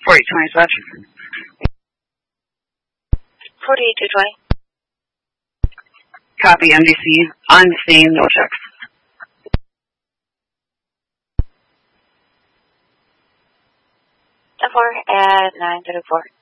4820. 4820. Copy, MDC. On the scene, no checks. The 4 at 934.